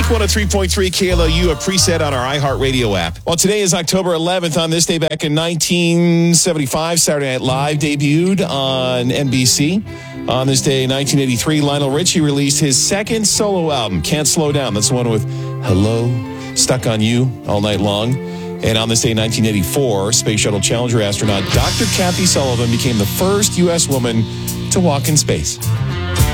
Talk 103.3 KLOU, a preset on our iHeartRadio app. Well, today is October 11th. On this day back in 1975, Saturday Night Live debuted on NBC. On this day, 1983, Lionel Richie released his second solo album, Can't Slow Down. That's the one with Hello, Stuck on You, All Night Long. And on this day, 1984, Space Shuttle Challenger astronaut Dr. Kathy Sullivan became the first U.S. woman to walk in space.